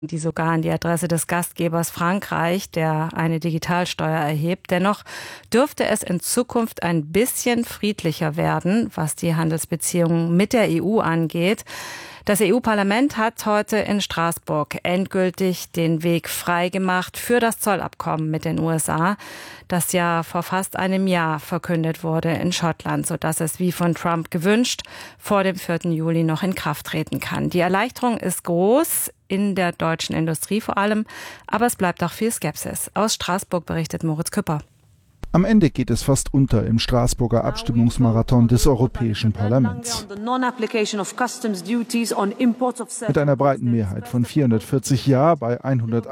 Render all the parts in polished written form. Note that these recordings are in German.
die sogar an die Adresse des Gastgebers Frankreich, der eine Digitalsteuer erhebt. Dennoch dürfte es in Zukunft ein bisschen friedlicher werden, was die Handelsbeziehungen mit der EU angeht. Das EU-Parlament hat heute in Straßburg endgültig den Weg freigemacht für das Zollabkommen mit den USA, das ja vor fast einem Jahr verkündet wurde in Schottland, sodass es wie von Trump gewünscht vor dem 4. Juli noch in Kraft treten kann. Die Erleichterung ist groß, in der deutschen Industrie vor allem, aber es bleibt auch viel Skepsis. Aus Straßburg berichtet Moritz Küpper. Am Ende geht es fast unter im Straßburger Abstimmungsmarathon des Europäischen Parlaments. Mit einer breiten Mehrheit von 440 Ja bei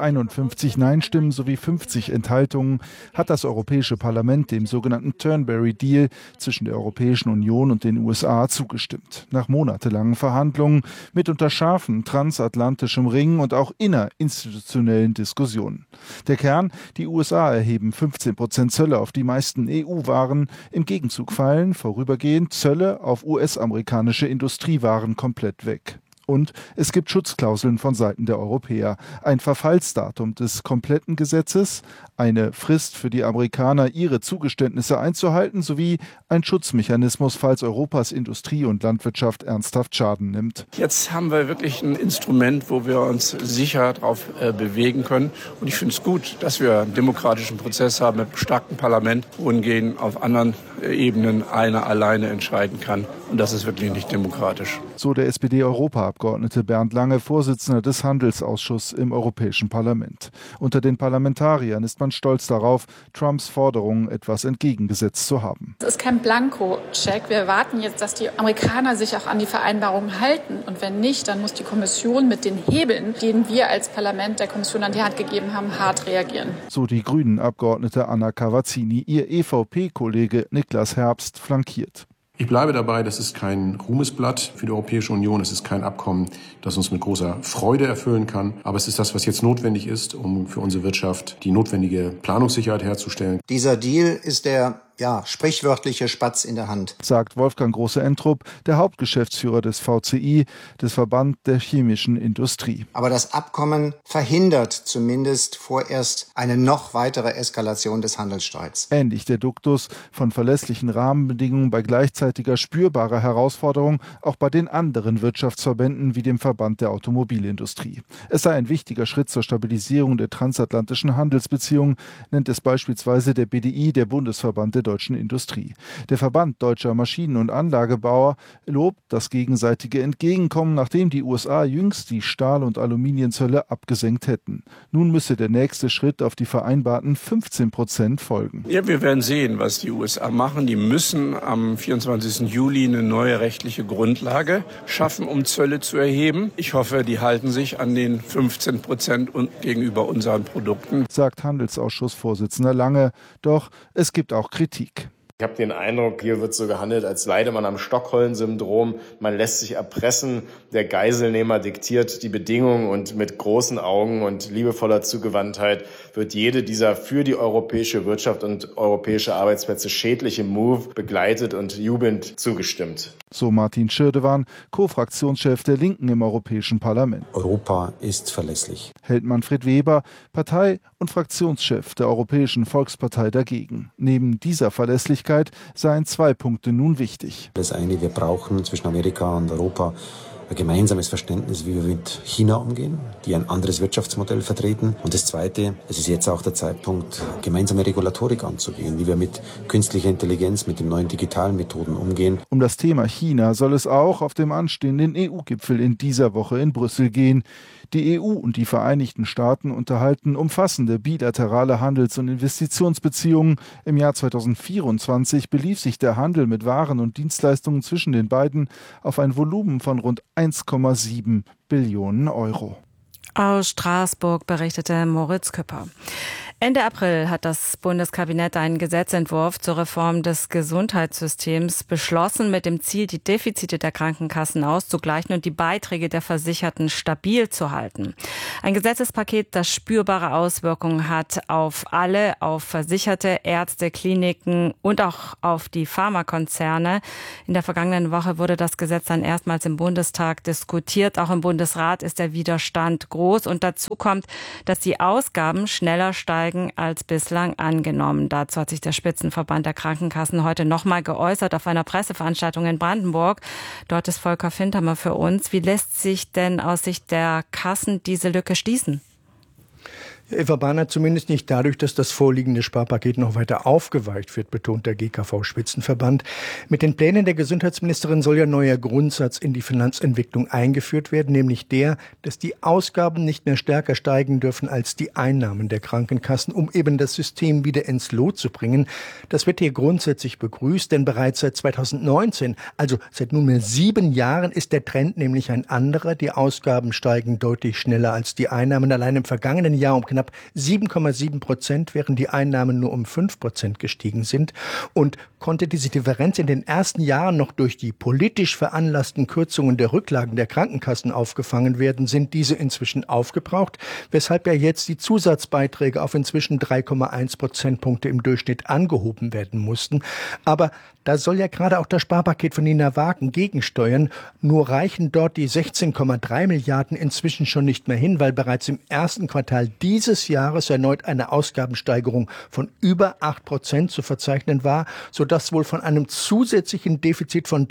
151 Nein-Stimmen sowie 50 Enthaltungen hat das Europäische Parlament dem sogenannten Turnberry Deal zwischen der Europäischen Union und den USA zugestimmt. Nach monatelangen Verhandlungen, mitunter scharfen transatlantischem Ringen und auch innerinstitutionellen Diskussionen. Der Kern: die USA erheben 15% Zölle auf die meisten EU-Waren. Im Gegenzug fallen vorübergehend Zölle auf US-amerikanische Industriewaren komplett weg. Und es gibt Schutzklauseln von Seiten der Europäer. Ein Verfallsdatum des kompletten Gesetzes, eine Frist für die Amerikaner, ihre Zugeständnisse einzuhalten, sowie ein Schutzmechanismus, falls Europas Industrie und Landwirtschaft ernsthaft Schaden nimmt. Jetzt haben wir wirklich ein Instrument, wo wir uns sicher darauf bewegen können. Und ich finde es gut, dass wir einen demokratischen Prozess haben mit einem starken Parlament, wohingegen auf anderen Ebenen einer alleine entscheiden kann. Und das ist wirklich nicht demokratisch. So der SPD-Europaabgeordnete Bernd Lange, Vorsitzender des Handelsausschusses im Europäischen Parlament. Unter den Parlamentariern ist man stolz darauf, Trumps Forderungen etwas entgegengesetzt zu haben. Es ist kein Blankoscheck. Wir erwarten jetzt, dass die Amerikaner sich auch an die Vereinbarungen halten. Und wenn nicht, dann muss die Kommission mit den Hebeln, denen wir als Parlament der Kommission an die Hand gegeben haben, hart reagieren. So die Grünen-Abgeordnete Anna Cavazzini, ihr EVP-Kollege Niklas Herbst flankiert. Ich bleibe dabei, das ist kein Ruhmesblatt für die Europäische Union. Es ist kein Abkommen, das uns mit großer Freude erfüllen kann. Aber es ist das, was jetzt notwendig ist, um für unsere Wirtschaft die notwendige Planungssicherheit herzustellen. Dieser Deal ist der sprichwörtliche Spatz in der Hand, sagt Wolfgang Große-Entrup, der Hauptgeschäftsführer des VCI, des Verband der chemischen Industrie. Aber das Abkommen verhindert zumindest vorerst eine noch weitere Eskalation des Handelsstreits. Ähnlich der Duktus von verlässlichen Rahmenbedingungen bei gleichzeitiger spürbarer Herausforderung auch bei den anderen Wirtschaftsverbänden wie dem Verband der Automobilindustrie. Es sei ein wichtiger Schritt zur Stabilisierung der transatlantischen Handelsbeziehungen, nennt es beispielsweise der BDI, der Bundesverband der deutschen Industrie. Der Verband deutscher Maschinen- und Anlagebauer lobt das gegenseitige Entgegenkommen, nachdem die USA jüngst die Stahl- und Aluminiumzölle abgesenkt hätten. Nun müsse der nächste Schritt auf die vereinbarten 15% folgen. Ja, wir werden sehen, was die USA machen. Die müssen am 24. Juli eine neue rechtliche Grundlage schaffen, um Zölle zu erheben. Ich hoffe, die halten sich an den 15% gegenüber unseren Produkten, sagt Handelsausschussvorsitzender Lange. Doch es gibt auch Kritik. Ich habe den Eindruck, hier wird so gehandelt, als leide man am Stockholm-Syndrom. Man lässt sich erpressen, der Geiselnehmer diktiert die Bedingungen und mit großen Augen und liebevoller Zugewandtheit wird jede dieser für die europäische Wirtschaft und europäische Arbeitsplätze schädliche Move begleitet und jubelnd zugestimmt. So Martin Schirdewan, Co-Fraktionschef der Linken im Europäischen Parlament. Europa ist verlässlich, hält Manfred Weber, Partei- und Fraktionschef der Europäischen Volkspartei, dagegen. Neben dieser Verlässlichkeit seien 2 Punkte nun wichtig. Das eine, wir brauchen zwischen Amerika und Europa ein gemeinsames Verständnis, wie wir mit China umgehen, die ein anderes Wirtschaftsmodell vertreten. Und das Zweite, es ist jetzt auch der Zeitpunkt, gemeinsame Regulatorik anzugehen, wie wir mit künstlicher Intelligenz, mit den neuen digitalen Methoden umgehen. Um das Thema China soll es auch auf dem anstehenden EU-Gipfel in dieser Woche in Brüssel gehen. Die EU und die Vereinigten Staaten unterhalten umfassende bilaterale Handels- und Investitionsbeziehungen. Im Jahr 2024 belief sich der Handel mit Waren und Dienstleistungen zwischen den beiden auf ein Volumen von rund 1,7 Billionen Euro. Aus Straßburg berichtete Moritz Küpper. Ende April hat das Bundeskabinett einen Gesetzentwurf zur Reform des Gesundheitssystems beschlossen, mit dem Ziel, die Defizite der Krankenkassen auszugleichen und die Beiträge der Versicherten stabil zu halten. Ein Gesetzespaket, das spürbare Auswirkungen hat auf alle, auf Versicherte, Ärzte, Kliniken und auch auf die Pharmakonzerne. In der vergangenen Woche wurde das Gesetz dann erstmals im Bundestag diskutiert. Auch im Bundesrat ist der Widerstand groß. Und dazu kommt, dass die Ausgaben schneller steigen als bislang angenommen. Dazu hat sich der Spitzenverband der Krankenkassen heute nochmal geäußert auf einer Presseveranstaltung in Brandenburg. Dort ist Volker Fintermer für uns. Wie lässt sich denn aus Sicht der Kassen diese Lücke schließen? Eva Bahner, zumindest nicht dadurch, dass das vorliegende Sparpaket noch weiter aufgeweicht wird, betont der GKV-Spitzenverband. Mit den Plänen der Gesundheitsministerin soll ja ein neuer Grundsatz in die Finanzentwicklung eingeführt werden, nämlich der, dass die Ausgaben nicht mehr stärker steigen dürfen als die Einnahmen der Krankenkassen, um eben das System wieder ins Lot zu bringen. Das wird hier grundsätzlich begrüßt, denn bereits seit 2019, also seit nunmehr 7 Jahren, ist der Trend nämlich ein anderer. Die Ausgaben steigen deutlich schneller als die Einnahmen. Allein im vergangenen Jahr um knapp 7,7%, während die Einnahmen nur um 5% gestiegen sind. Und konnte diese Differenz in den ersten Jahren noch durch die politisch veranlassten Kürzungen der Rücklagen der Krankenkassen aufgefangen werden, sind diese inzwischen aufgebraucht, weshalb ja jetzt die Zusatzbeiträge auf inzwischen 3,1 Prozentpunkte im Durchschnitt angehoben werden mussten. Aber da soll ja gerade auch das Sparpaket von Nina Wagen gegensteuern. Nur reichen dort die 16,3 Milliarden inzwischen schon nicht mehr hin, weil bereits im ersten Quartal dieses Jahres erneut eine Ausgabensteigerung von über 8% zu verzeichnen war, sodass wohl von einem zusätzlichen Defizit von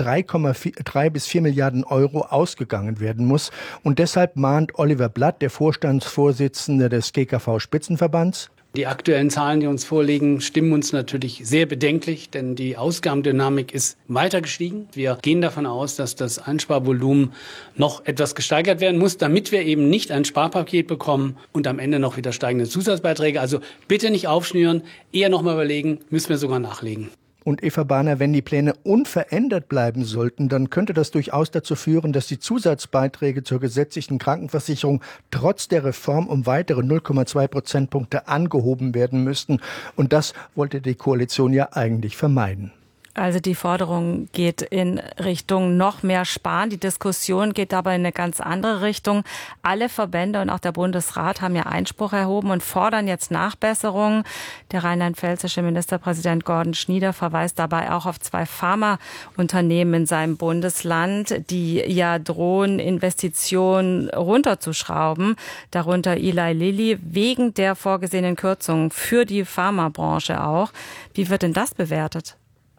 3 bis 4 Milliarden Euro ausgegangen werden muss. Und deshalb mahnt Oliver Blatt, der Vorstandsvorsitzende des GKV-Spitzenverbands: Die aktuellen Zahlen, die uns vorliegen, stimmen uns natürlich sehr bedenklich, denn die Ausgabendynamik ist weiter gestiegen. Wir gehen davon aus, dass das Einsparvolumen noch etwas gesteigert werden muss, damit wir eben nicht ein Sparpaket bekommen und am Ende noch wieder steigende Zusatzbeiträge. Also bitte nicht aufschnüren, eher noch mal überlegen, müssen wir sogar nachlegen. Und Eva Bahner, wenn die Pläne unverändert bleiben sollten, dann könnte das durchaus dazu führen, dass die Zusatzbeiträge zur gesetzlichen Krankenversicherung trotz der Reform um weitere 0,2 Prozentpunkte angehoben werden müssten. Und das wollte die Koalition ja eigentlich vermeiden. Also die Forderung geht in Richtung noch mehr Sparen. Die Diskussion geht aber in eine ganz andere Richtung. Alle Verbände und auch der Bundesrat haben ja Einspruch erhoben und fordern jetzt Nachbesserungen. Der rheinland-pfälzische Ministerpräsident Gordon Schnieder verweist dabei auch auf 2 Pharmaunternehmen in seinem Bundesland, die ja drohen, Investitionen runterzuschrauben. Darunter Eli Lilly, wegen der vorgesehenen Kürzungen für die Pharmabranche auch. Wie wird denn das bewertet?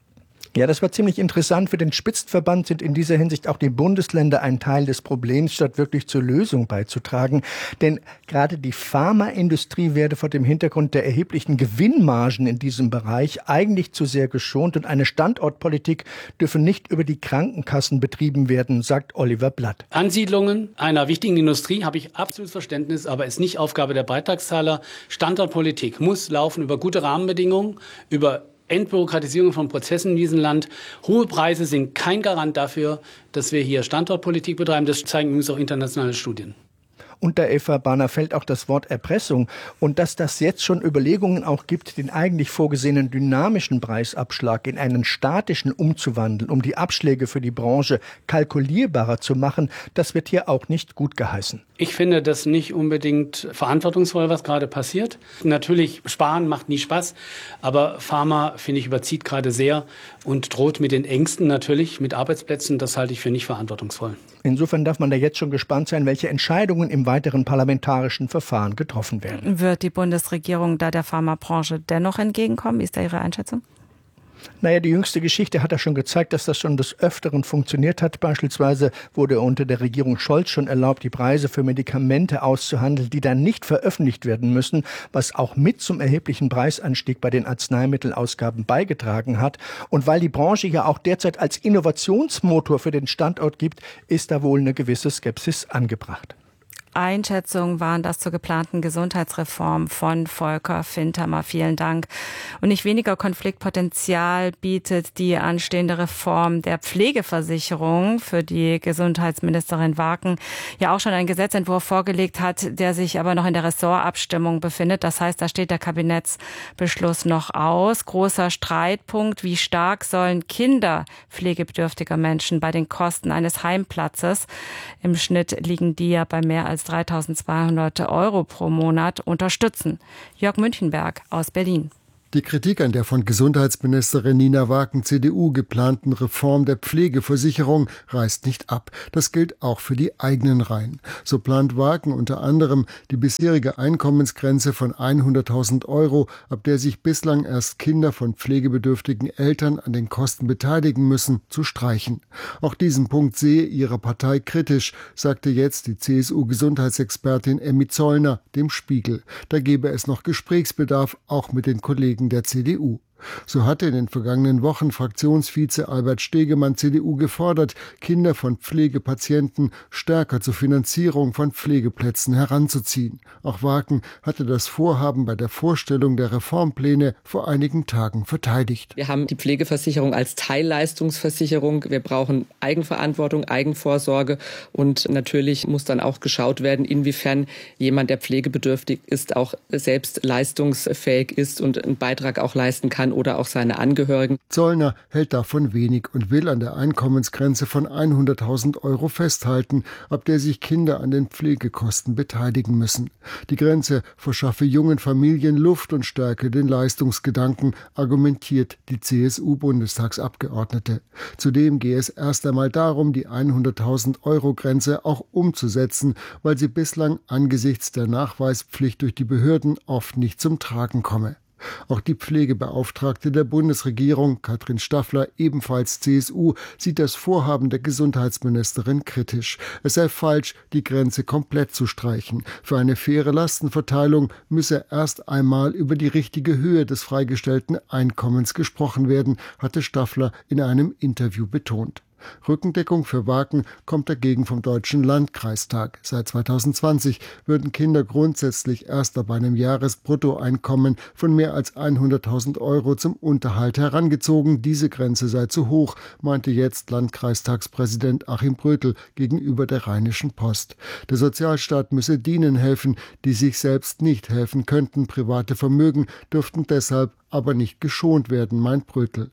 Ja, das war ziemlich interessant. Für den Spitzenverband sind in dieser Hinsicht auch die Bundesländer ein Teil des Problems, statt wirklich zur Lösung beizutragen. Denn gerade die Pharmaindustrie werde vor dem Hintergrund der erheblichen Gewinnmargen in diesem Bereich eigentlich zu sehr geschont. Und eine Standortpolitik dürfe nicht über die Krankenkassen betrieben werden, sagt Oliver Blatt. Ansiedlungen einer wichtigen Industrie habe ich absolutes Verständnis, aber ist nicht Aufgabe der Beitragszahler. Standortpolitik muss laufen über gute Rahmenbedingungen, über Entbürokratisierung von Prozessen in diesem Land. Hohe Preise sind kein Garant dafür, dass wir hier Standortpolitik betreiben. Das zeigen übrigens auch internationale Studien. Unter Eva Bahner fällt auch das Wort Erpressung. Und dass das jetzt schon Überlegungen auch gibt, den eigentlich vorgesehenen dynamischen Preisabschlag in einen statischen umzuwandeln, um die Abschläge für die Branche kalkulierbarer zu machen, das wird hier auch nicht gut geheißen. Ich finde das nicht unbedingt verantwortungsvoll, was gerade passiert. Natürlich, sparen macht nie Spaß, aber Pharma, finde ich, überzieht gerade sehr und droht mit den Ängsten natürlich, mit Arbeitsplätzen. Das halte ich für nicht verantwortungsvoll. Insofern darf man da jetzt schon gespannt sein, welche Entscheidungen im weiteren parlamentarischen Verfahren getroffen werden. Wird die Bundesregierung da der Pharmabranche dennoch entgegenkommen? Wie ist da Ihre Einschätzung? Naja, die jüngste Geschichte hat ja schon gezeigt, dass das schon des Öfteren funktioniert hat. Beispielsweise wurde unter der Regierung Scholz schon erlaubt, die Preise für Medikamente auszuhandeln, die dann nicht veröffentlicht werden müssen, was auch mit zum erheblichen Preisanstieg bei den Arzneimittelausgaben beigetragen hat. Und weil die Branche ja auch derzeit als Innovationsmotor für den Standort gibt, ist da wohl eine gewisse Skepsis angebracht. Einschätzungen waren das zur geplanten Gesundheitsreform von Volker Fintermer. Vielen Dank. Und nicht weniger Konfliktpotenzial bietet die anstehende Reform der Pflegeversicherung, für die Gesundheitsministerin Waken ja auch schon einen Gesetzentwurf vorgelegt hat, der sich aber noch in der Ressortabstimmung befindet. Das heißt, da steht der Kabinettsbeschluss noch aus. Großer Streitpunkt, wie stark sollen Kinder pflegebedürftiger Menschen bei den Kosten eines Heimplatzes, im Schnitt liegen die ja bei mehr als 3.200 € pro Monat, unterstützen. Jörg Münchenberg aus Berlin. Die Kritik an der von Gesundheitsministerin Nina Waken CDU geplanten Reform der Pflegeversicherung reißt nicht ab. Das gilt auch für die eigenen Reihen. So plant Waken unter anderem, die bisherige Einkommensgrenze von 100.000 €, ab der sich bislang erst Kinder von pflegebedürftigen Eltern an den Kosten beteiligen müssen, zu streichen. Auch diesen Punkt sehe ihre Partei kritisch, sagte jetzt die CSU-Gesundheitsexpertin Emmy Zollner dem Spiegel. Da gebe es noch Gesprächsbedarf, auch mit den Kollegen der CDU. So hatte in den vergangenen Wochen Fraktionsvize Albert Stegemann CDU gefordert, Kinder von Pflegepatienten stärker zur Finanzierung von Pflegeplätzen heranzuziehen. Auch Waken hatte das Vorhaben bei der Vorstellung der Reformpläne vor einigen Tagen verteidigt. Wir haben die Pflegeversicherung als Teilleistungsversicherung. Wir brauchen Eigenverantwortung, Eigenvorsorge und natürlich muss dann auch geschaut werden, inwiefern jemand, der pflegebedürftig ist, auch selbst leistungsfähig ist und einen Beitrag auch leisten kann oder auch seine Angehörigen. Zollner hält davon wenig und will an der Einkommensgrenze von 100.000 € festhalten, ab der sich Kinder an den Pflegekosten beteiligen müssen. Die Grenze verschaffe jungen Familien Luft und stärke den Leistungsgedanken, argumentiert die CSU-Bundestagsabgeordnete. Zudem gehe es erst einmal darum, die 100.000 € Grenze auch umzusetzen, weil sie bislang angesichts der Nachweispflicht durch die Behörden oft nicht zum Tragen komme. Auch die Pflegebeauftragte der Bundesregierung, Katrin Staffler, ebenfalls CSU, sieht das Vorhaben der Gesundheitsministerin kritisch. Es sei falsch, die Grenze komplett zu streichen. Für eine faire Lastenverteilung müsse erst einmal über die richtige Höhe des freigestellten Einkommens gesprochen werden, hatte Staffler in einem Interview betont. Rückendeckung für Waken kommt dagegen vom Deutschen Landkreistag. Seit 2020 würden Kinder grundsätzlich erst ab einem Jahresbruttoeinkommen von mehr als 100.000 € zum Unterhalt herangezogen. Diese Grenze sei zu hoch, meinte jetzt Landkreistagspräsident Achim Brötel gegenüber der Rheinischen Post. Der Sozialstaat müsse denen helfen, die sich selbst nicht helfen könnten. Private Vermögen dürften deshalb aber nicht geschont werden, meint Brötel.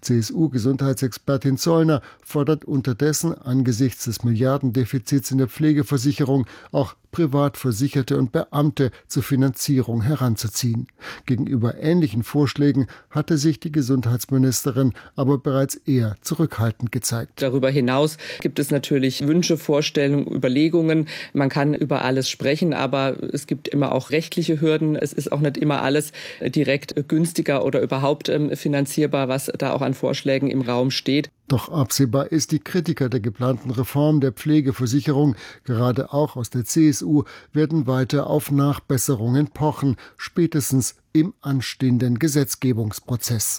CSU-Gesundheitsexpertin Zollner fordert unterdessen angesichts des Milliardendefizits in der Pflegeversicherung auch Privatversicherte und Beamte zur Finanzierung heranzuziehen. Gegenüber ähnlichen Vorschlägen hatte sich die Gesundheitsministerin aber bereits eher zurückhaltend gezeigt. Darüber hinaus gibt es natürlich Wünsche, Vorstellungen, Überlegungen. Man kann über alles sprechen, aber es gibt immer auch rechtliche Hürden. Es ist auch nicht immer alles direkt günstiger oder überhaupt finanzierbar, was da auch an Vorschlägen im Raum steht. Doch absehbar ist, die Kritiker der geplanten Reform der Pflegeversicherung, gerade auch aus der CSU, werden weiter auf Nachbesserungen pochen, spätestens im anstehenden Gesetzgebungsprozess.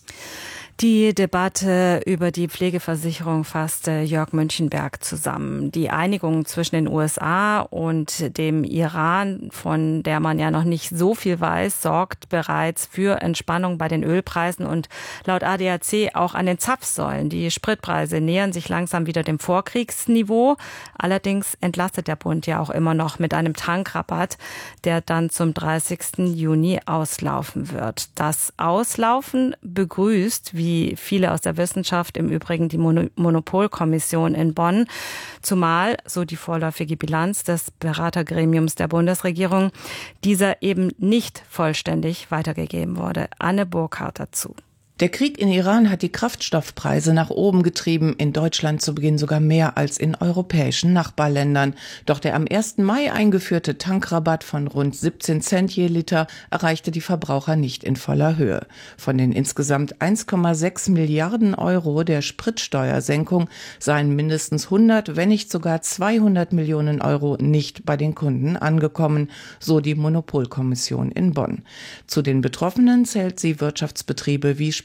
Die Debatte über die Pflegeversicherung fasste Jörg Münchenberg zusammen. Die Einigung zwischen den USA und dem Iran, von der man ja noch nicht so viel weiß, sorgt bereits für Entspannung bei den Ölpreisen und laut ADAC auch an den Zapfsäulen. Die Spritpreise nähern sich langsam wieder dem Vorkriegsniveau. Allerdings entlastet der Bund ja auch immer noch mit einem Tankrabatt, der dann zum 30. Juni auslaufen wird. Das Auslaufen begrüßt, wie viele aus der Wissenschaft, im Übrigen die Monopolkommission in Bonn, zumal, so die vorläufige Bilanz des Beratergremiums der Bundesregierung, dieser eben nicht vollständig weitergegeben wurde. Anne Burkhardt dazu. Der Krieg in Iran hat die Kraftstoffpreise nach oben getrieben, in Deutschland zu Beginn sogar mehr als in europäischen Nachbarländern. Doch der am 1. Mai eingeführte Tankrabatt von rund 17 Cent je Liter erreichte die Verbraucher nicht in voller Höhe. Von den insgesamt 1,6 Milliarden € der Spritsteuersenkung seien mindestens 100, wenn nicht sogar 200 Millionen € nicht bei den Kunden angekommen, so die Monopolkommission in Bonn. Zu den Betroffenen zählt sie Wirtschaftsbetriebe wie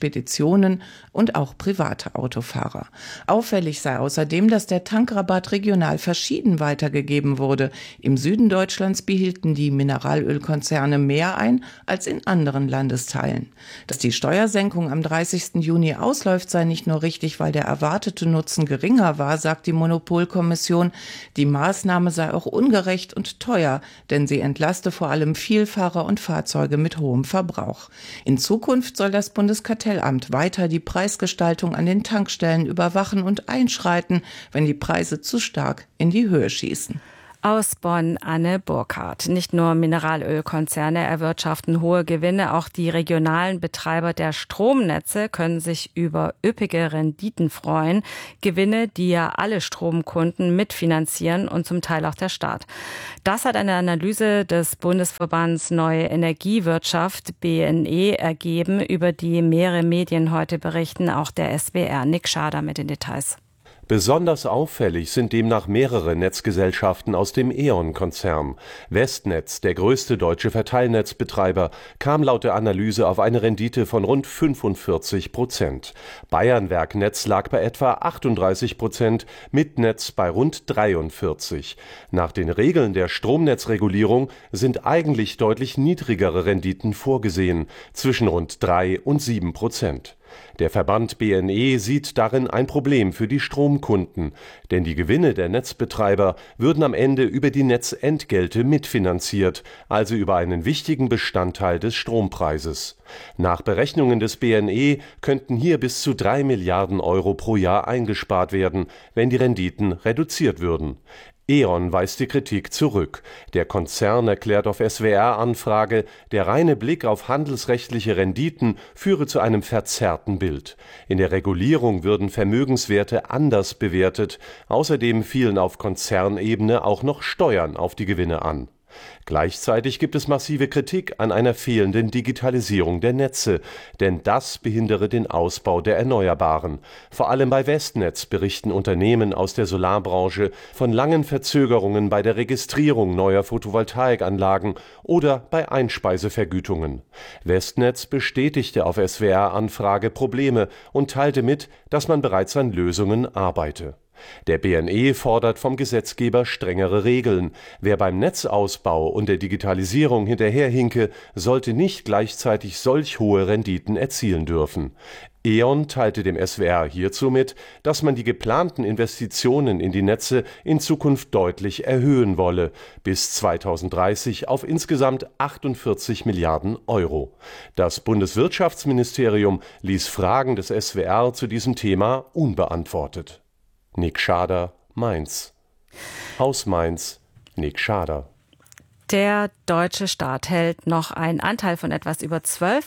Speditionen und auch private Autofahrer. Auffällig sei außerdem, dass der Tankrabatt regional verschieden weitergegeben wurde. Im Süden Deutschlands behielten die Mineralölkonzerne mehr ein als in anderen Landesteilen. Dass die Steuersenkung am 30. Juni ausläuft, sei nicht nur richtig, weil der erwartete Nutzen geringer war, sagt die Monopolkommission. Die Maßnahme sei auch ungerecht und teuer, denn sie entlaste vor allem Vielfahrer und Fahrzeuge mit hohem Verbrauch. In Zukunft soll das Bundeskartellamt weiter die Preisgestaltung an den Tankstellen überwachen und einschreiten, wenn die Preise zu stark in die Höhe schießen. Aus Bonn Anne Burkhardt. Nicht nur Mineralölkonzerne erwirtschaften hohe Gewinne, auch die regionalen Betreiber der Stromnetze können sich über üppige Renditen freuen. Gewinne, die ja alle Stromkunden mitfinanzieren und zum Teil auch der Staat. Das hat eine Analyse des Bundesverbands Neue Energiewirtschaft BNE ergeben, über die mehrere Medien heute berichten, auch der SWR. Nick Schader mit den Details. Besonders auffällig sind demnach mehrere Netzgesellschaften aus dem E.ON-Konzern. Westnetz, der größte deutsche Verteilnetzbetreiber, kam laut der Analyse auf eine Rendite von rund 45%. Bayernwerknetz lag bei etwa 38%, Mitnetz bei rund 43%. Nach den Regeln der Stromnetzregulierung sind eigentlich deutlich niedrigere Renditen vorgesehen, zwischen rund 3% und 7%. Der Verband BNE sieht darin ein Problem für die Stromkunden, denn die Gewinne der Netzbetreiber würden am Ende über die Netzentgelte mitfinanziert, also über einen wichtigen Bestandteil des Strompreises. Nach Berechnungen des BNE könnten hier bis zu 3 Milliarden Euro pro Jahr eingespart werden, wenn die Renditen reduziert würden. E.ON weist die Kritik zurück. Der Konzern erklärt auf SWR-Anfrage, der reine Blick auf handelsrechtliche Renditen führe zu einem verzerrten Bild. In der Regulierung würden Vermögenswerte anders bewertet. Außerdem fielen auf Konzernebene auch noch Steuern auf die Gewinne an. Gleichzeitig gibt es massive Kritik an einer fehlenden Digitalisierung der Netze, denn das behindere den Ausbau der Erneuerbaren. Vor allem bei Westnetz berichten Unternehmen aus der Solarbranche von langen Verzögerungen bei der Registrierung neuer Photovoltaikanlagen oder bei Einspeisevergütungen. Westnetz bestätigte auf SWR-Anfrage Probleme und teilte mit, dass man bereits an Lösungen arbeite. Der BNE fordert vom Gesetzgeber strengere Regeln. Wer beim Netzausbau und der Digitalisierung hinterherhinke, sollte nicht gleichzeitig solch hohe Renditen erzielen dürfen. E.ON teilte dem SWR hierzu mit, dass man die geplanten Investitionen in die Netze in Zukunft deutlich erhöhen wolle, bis 2030 auf insgesamt 48 Milliarden Euro. Das Bundeswirtschaftsministerium ließ Fragen des SWR zu diesem Thema unbeantwortet. Nick Schader, Mainz. Aus Mainz, Nick Schader. Der deutsche Staat hält noch einen Anteil von etwas über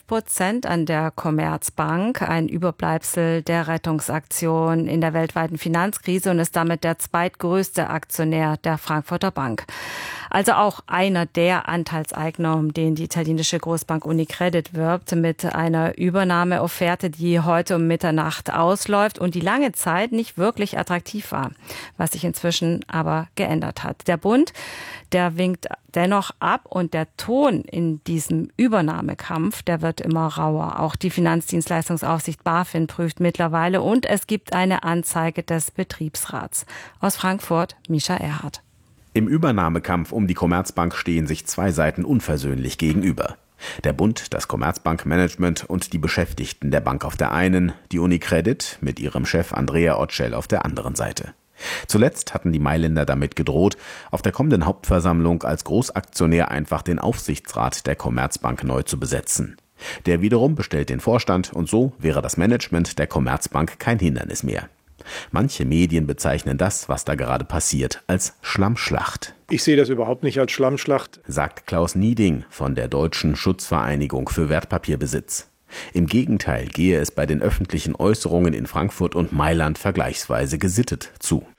12% an der Commerzbank, ein Überbleibsel der Rettungsaktion in der weltweiten Finanzkrise, und ist damit der zweitgrößte Aktionär der Frankfurter Bank. Also auch einer der Anteilseigner, um den die italienische Großbank Unicredit wirbt, mit einer Übernahmeofferte, die heute um Mitternacht ausläuft und die lange Zeit nicht wirklich attraktiv war, was sich inzwischen aber geändert hat. Der Bund, der winkt dennoch ab, und der Ton in diesem Übernahmekampf, der wird immer rauer. Auch die Finanzdienstleistungsaufsicht BaFin prüft mittlerweile, und es gibt eine Anzeige des Betriebsrats. Aus Frankfurt, Mischa Erhardt. Im Übernahmekampf um die Commerzbank stehen sich zwei Seiten unversöhnlich gegenüber. Der Bund, das Commerzbank-Management und die Beschäftigten der Bank auf der einen, die Unicredit mit ihrem Chef Andrea Orcel auf der anderen Seite. Zuletzt hatten die Mailänder damit gedroht, auf der kommenden Hauptversammlung als Großaktionär einfach den Aufsichtsrat der Commerzbank neu zu besetzen. Der wiederum bestellt den Vorstand, und so wäre das Management der Commerzbank kein Hindernis mehr. Manche Medien bezeichnen das, was da gerade passiert, als Schlammschlacht. Ich sehe das überhaupt nicht als Schlammschlacht, sagt Klaus Nieding von der Deutschen Schutzvereinigung für Wertpapierbesitz. Im Gegenteil gehe es bei den öffentlichen Äußerungen in Frankfurt und Mailand vergleichsweise gesittet zu.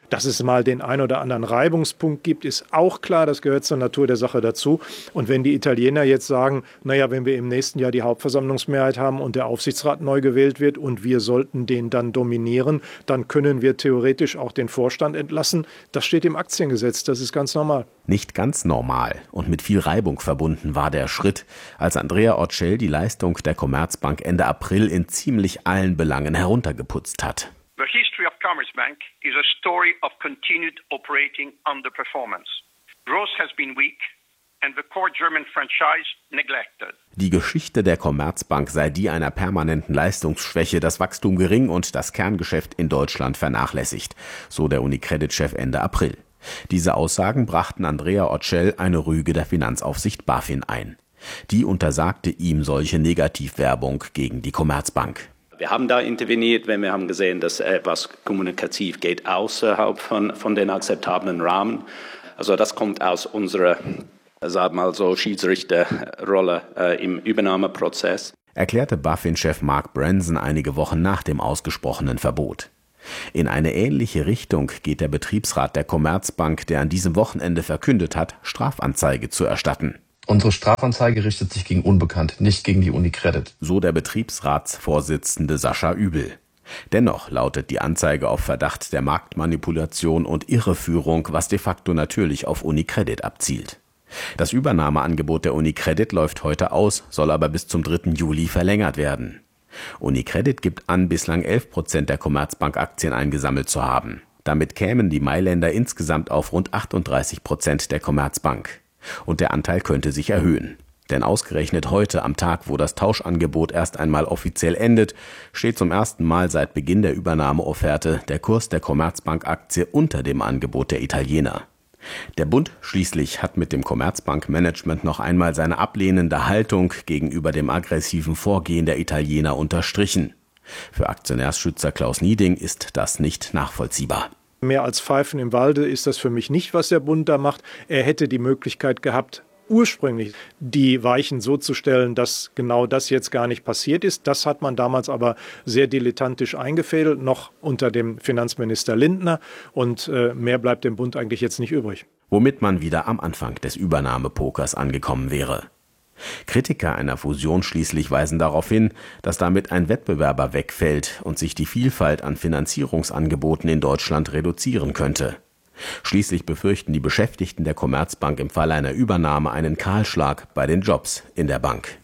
Dass es mal den ein oder anderen Reibungspunkt gibt, ist auch klar. Das gehört zur Natur der Sache dazu. Und wenn die Italiener jetzt sagen, naja, wenn wir im nächsten Jahr die Hauptversammlungsmehrheit haben und der Aufsichtsrat neu gewählt wird und wir sollten den dann dominieren, dann können wir theoretisch auch den Vorstand entlassen. Das steht im Aktiengesetz. Das ist ganz normal. Nicht ganz normal und mit viel Reibung verbunden war der Schritt, als Andrea Orcel die Leistung der Commerzbank Ende April in ziemlich allen Belangen heruntergeputzt hat. The history of Commerzbank is a story of continued operating underperformance. Growth has been weak and the core German franchise neglected. Die Geschichte der Commerzbank sei die einer permanenten Leistungsschwäche, das Wachstum gering und das Kerngeschäft in Deutschland vernachlässigt, so der UniCredit-Chef Ende April. Diese Aussagen brachten Andrea Orcel eine Rüge der Finanzaufsicht BaFin ein. Die untersagte ihm solche Negativwerbung gegen die Commerzbank. Wir haben da interveniert, wenn wir haben gesehen, dass etwas kommunikativ geht außerhalb von den akzeptablen Rahmen. Also das kommt aus unserer, sagen wir mal so, Schiedsrichterrolle im Übernahmeprozess. Erklärte BaFin-Chef Mark Branson einige Wochen nach dem ausgesprochenen Verbot. In eine ähnliche Richtung geht der Betriebsrat der Commerzbank, der an diesem Wochenende verkündet hat, Strafanzeige zu erstatten. Unsere Strafanzeige richtet sich gegen Unbekannt, nicht gegen die UniCredit. So der Betriebsratsvorsitzende Sascha Übel. Dennoch lautet die Anzeige auf Verdacht der Marktmanipulation und Irreführung, was de facto natürlich auf UniCredit abzielt. Das Übernahmeangebot der UniCredit läuft heute aus, soll aber bis zum 3. Juli verlängert werden. UniCredit gibt an, bislang 11% der Commerzbank-Aktien eingesammelt zu haben. Damit kämen die Mailänder insgesamt auf rund 38% der Commerzbank. Und der Anteil könnte sich erhöhen. Denn ausgerechnet heute, am Tag, wo das Tauschangebot erst einmal offiziell endet, steht zum ersten Mal seit Beginn der Übernahmeofferte der Kurs der Commerzbank-Aktie unter dem Angebot der Italiener. Der Bund schließlich hat mit dem Commerzbank-Management noch einmal seine ablehnende Haltung gegenüber dem aggressiven Vorgehen der Italiener unterstrichen. Für Aktionärsschützer Klaus Nieding ist das nicht nachvollziehbar. Mehr als Pfeifen im Walde ist das für mich nicht, was der Bund da macht. Er hätte die Möglichkeit gehabt, ursprünglich die Weichen so zu stellen, dass genau das jetzt gar nicht passiert ist. Das hat man damals aber sehr dilettantisch eingefädelt, noch unter dem Finanzminister Lindner. Und mehr bleibt dem Bund eigentlich jetzt nicht übrig. Womit man wieder am Anfang des Übernahmepokers angekommen wäre. Kritiker einer Fusion schließlich weisen darauf hin, dass damit ein Wettbewerber wegfällt und sich die Vielfalt an Finanzierungsangeboten in Deutschland reduzieren könnte. Schließlich befürchten die Beschäftigten der Commerzbank im Fall einer Übernahme einen Kahlschlag bei den Jobs in der Bank.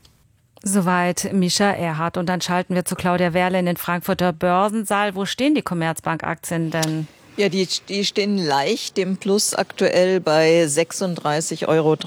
Soweit Mischa Erhardt. Und dann schalten wir zu Claudia Werle in den Frankfurter Börsensaal. Wo stehen die Commerzbank-Aktien denn? Ja, die stehen leicht im Plus aktuell bei 36,33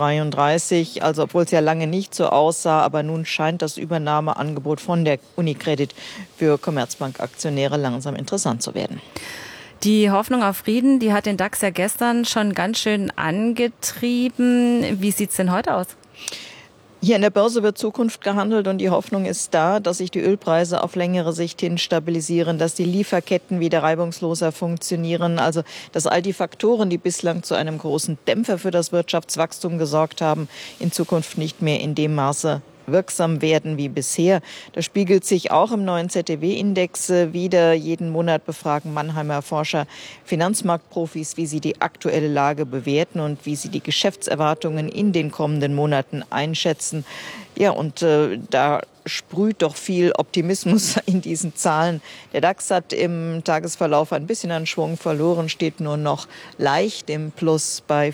€. Also obwohl es ja lange nicht so aussah, aber nun scheint das Übernahmeangebot von der UniCredit für Commerzbank-Aktionäre langsam interessant zu werden. Die Hoffnung auf Frieden, die hat den DAX ja gestern schon ganz schön angetrieben. Wie sieht's denn heute aus? Hier in der Börse wird Zukunft gehandelt und die Hoffnung ist da, dass sich die Ölpreise auf längere Sicht hin stabilisieren, dass die Lieferketten wieder reibungsloser funktionieren. Also, dass all die Faktoren, die bislang zu einem großen Dämpfer für das Wirtschaftswachstum gesorgt haben, in Zukunft nicht mehr in dem Maße wirksam werden wie bisher. Das spiegelt sich auch im neuen ZDW-Index wieder. Jeden Monat befragen Mannheimer Forscher Finanzmarktprofis, wie sie die aktuelle Lage bewerten und wie sie die Geschäftserwartungen in den kommenden Monaten einschätzen. Ja, und da sprüht doch viel Optimismus in diesen Zahlen. Der DAX hat im Tagesverlauf ein bisschen an Schwung verloren, steht nur noch leicht im Plus bei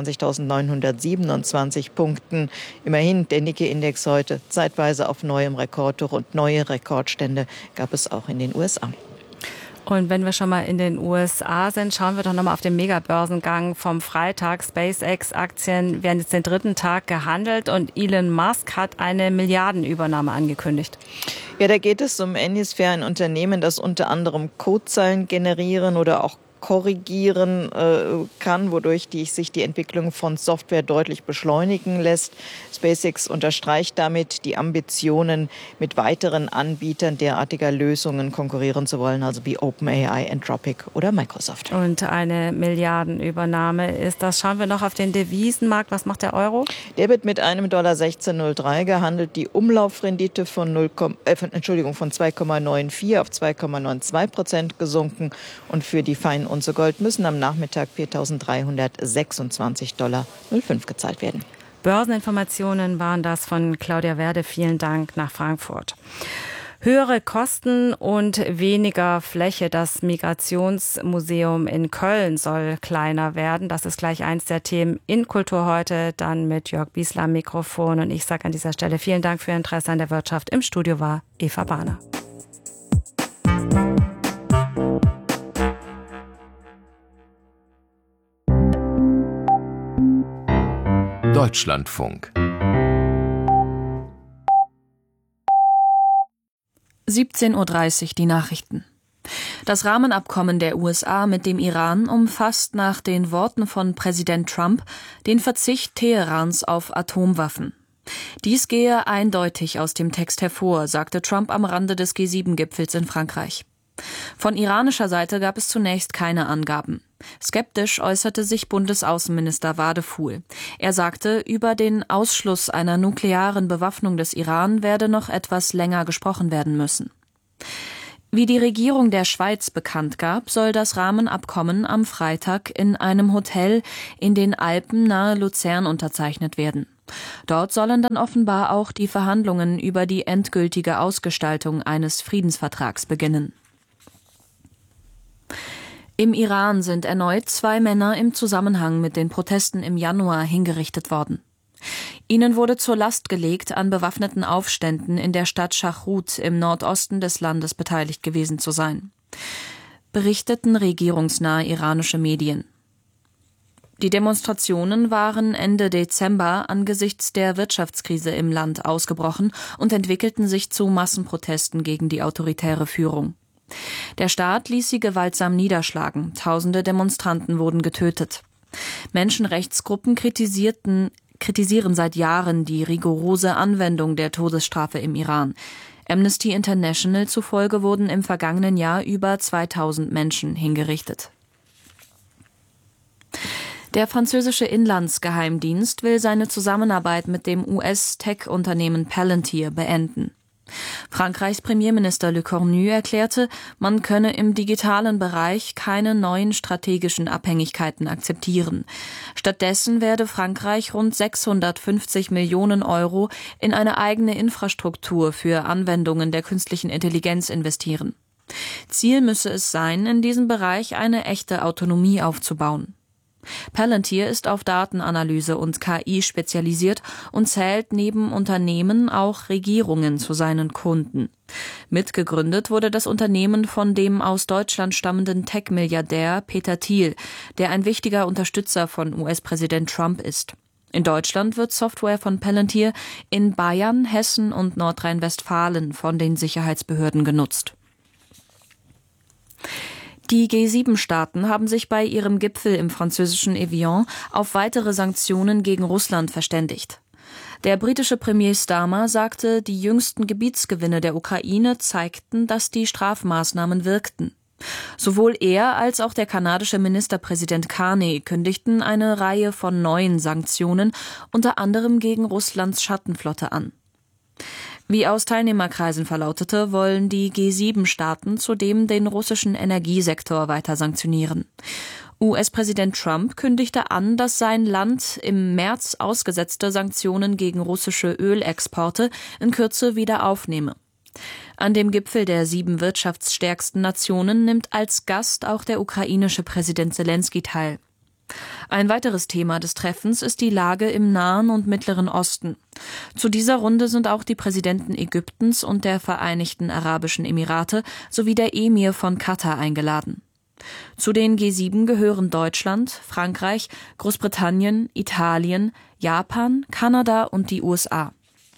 24.927 Punkten. Immerhin der Nikkei-Index heute zeitweise auf neuem Rekordhoch und neue Rekordstände gab es auch in den USA. Und wenn wir schon mal in den USA sind, schauen wir doch nochmal auf den Megabörsengang vom Freitag. SpaceX-Aktien werden jetzt den 3. Tag gehandelt und Elon Musk hat eine Milliardenübernahme angekündigt. Ja, da geht es um Anisphere, ein Unternehmen, das unter anderem Codezeilen generieren oder auch korrigieren kann, wodurch sich die Entwicklung von Software deutlich beschleunigen lässt. SpaceX unterstreicht damit die Ambitionen, mit weiteren Anbietern derartiger Lösungen konkurrieren zu wollen, also wie OpenAI, Anthropic oder Microsoft. Und eine Milliardenübernahme ist das. Schauen wir noch auf den Devisenmarkt. Was macht der Euro? Der wird mit einem $16,03 gehandelt. Die Umlaufrendite von 2,94 auf 2,92% gesunken und für die feinen Unze Gold müssen am Nachmittag $4.326,05 gezahlt werden. Börseninformationen waren das von Claudia Werde. Vielen Dank nach Frankfurt. Höhere Kosten und weniger Fläche. Das Migrationsmuseum in Köln soll kleiner werden. Das ist gleich eins der Themen in Kultur heute. Dann mit Jörg Biesler am Mikrofon. Und ich sage an dieser Stelle vielen Dank für Ihr Interesse an der Wirtschaft. Im Studio war Eva Bahner. Deutschlandfunk 17:30 Uhr die Nachrichten. Das Rahmenabkommen der USA mit dem Iran umfasst nach den Worten von Präsident Trump den Verzicht Teherans auf Atomwaffen. Dies gehe eindeutig aus dem Text hervor, sagte Trump am Rande des G7-Gipfels in Frankreich. Von iranischer Seite gab es zunächst keine Angaben. Skeptisch äußerte sich Bundesaußenminister Wadefuhl. Er sagte, über den Ausschluss einer nuklearen Bewaffnung des Iran werde noch etwas länger gesprochen werden müssen. Wie die Regierung der Schweiz bekannt gab, soll das Rahmenabkommen am Freitag in einem Hotel in den Alpen nahe Luzern unterzeichnet werden. Dort sollen dann offenbar auch die Verhandlungen über die endgültige Ausgestaltung eines Friedensvertrags beginnen. Im Iran sind erneut 2 Männer im Zusammenhang mit den Protesten im Januar hingerichtet worden. Ihnen wurde zur Last gelegt, an bewaffneten Aufständen in der Stadt Shahroud im Nordosten des Landes beteiligt gewesen zu sein, berichteten regierungsnahe iranische Medien. Die Demonstrationen waren Ende Dezember angesichts der Wirtschaftskrise im Land ausgebrochen und entwickelten sich zu Massenprotesten gegen die autoritäre Führung. Der Staat ließ sie gewaltsam niederschlagen. Tausende Demonstranten wurden getötet. Menschenrechtsgruppen kritisieren seit Jahren die rigorose Anwendung der Todesstrafe im Iran. Amnesty International zufolge wurden im vergangenen Jahr über 2000 Menschen hingerichtet. Der französische Inlandsgeheimdienst will seine Zusammenarbeit mit dem US-Tech-Unternehmen Palantir beenden. Frankreichs Premierminister Le Cornu erklärte, man könne im digitalen Bereich keine neuen strategischen Abhängigkeiten akzeptieren. Stattdessen werde Frankreich rund 650 Millionen Euro in eine eigene Infrastruktur für Anwendungen der künstlichen Intelligenz investieren. Ziel müsse es sein, in diesem Bereich eine echte Autonomie aufzubauen. Palantir ist auf Datenanalyse und KI spezialisiert und zählt neben Unternehmen auch Regierungen zu seinen Kunden. Mitgegründet wurde das Unternehmen von dem aus Deutschland stammenden Tech-Milliardär Peter Thiel, der ein wichtiger Unterstützer von US-Präsident Trump ist. In Deutschland wird Software von Palantir in Bayern, Hessen und Nordrhein-Westfalen von den Sicherheitsbehörden genutzt. Die G7-Staaten haben sich bei ihrem Gipfel im französischen Evian auf weitere Sanktionen gegen Russland verständigt. Der britische Premier Starmer sagte, die jüngsten Gebietsgewinne der Ukraine zeigten, dass die Strafmaßnahmen wirkten. Sowohl er als auch der kanadische Ministerpräsident Carney kündigten eine Reihe von neuen Sanktionen, unter anderem gegen Russlands Schattenflotte, an. Wie aus Teilnehmerkreisen verlautete, wollen die G7-Staaten zudem den russischen Energiesektor weiter sanktionieren. US-Präsident Trump kündigte an, dass sein Land im März ausgesetzte Sanktionen gegen russische Ölexporte in Kürze wieder aufnehme. An dem Gipfel der 7 wirtschaftsstärksten Nationen nimmt als Gast auch der ukrainische Präsident Selenskyj teil. Ein weiteres Thema des Treffens ist die Lage im Nahen und Mittleren Osten. Zu dieser Runde sind auch die Präsidenten Ägyptens und der Vereinigten Arabischen Emirate sowie der Emir von Katar eingeladen. Zu den G7 gehören Deutschland, Frankreich, Großbritannien, Italien, Japan, Kanada und die USA.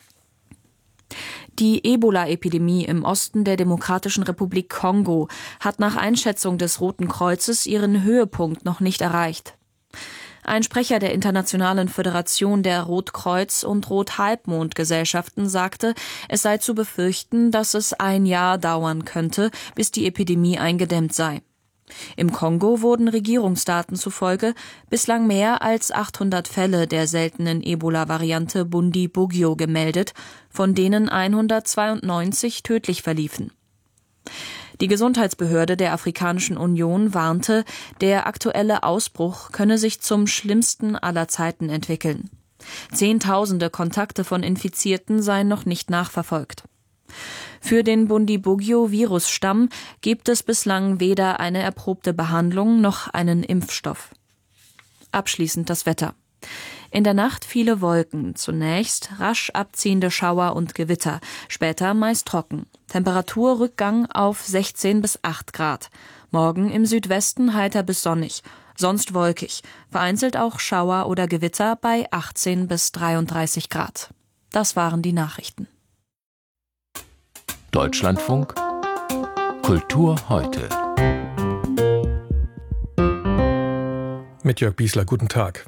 Die Ebola-Epidemie im Osten der Demokratischen Republik Kongo hat nach Einschätzung des Roten Kreuzes ihren Höhepunkt noch nicht erreicht. Ein Sprecher der Internationalen Föderation der Rotkreuz- und Rothalbmond-Gesellschaften sagte, es sei zu befürchten, dass es ein Jahr dauern könnte, bis die Epidemie eingedämmt sei. Im Kongo wurden Regierungsdaten zufolge bislang mehr als 800 Fälle der seltenen Ebola-Variante Bundibugyo gemeldet, von denen 192 tödlich verliefen. Die Gesundheitsbehörde der Afrikanischen Union warnte, der aktuelle Ausbruch könne sich zum schlimmsten aller Zeiten entwickeln. Zehntausende Kontakte von Infizierten seien noch nicht nachverfolgt. Für den Bundibugyo-Virusstamm gibt es bislang weder eine erprobte Behandlung noch einen Impfstoff. Abschließend das Wetter. In der Nacht viele Wolken, zunächst rasch abziehende Schauer und Gewitter, später meist trocken. Temperaturrückgang auf 16 bis 8 Grad. Morgen im Südwesten heiter bis sonnig, sonst wolkig, vereinzelt auch Schauer oder Gewitter bei 18 bis 33 Grad. Das waren die Nachrichten. Deutschlandfunk Kultur heute. Mit Jörg Biesler, guten Tag.